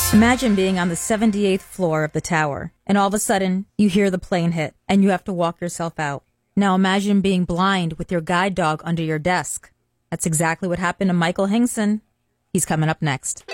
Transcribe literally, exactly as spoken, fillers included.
Imagine being on the seventy-eighth floor of the tower, and all of a sudden, you hear the plane hit, and you have to walk yourself out. Now imagine being blind with your guide dog under your desk. That's exactly what happened to Michael Hingson. He's coming up next.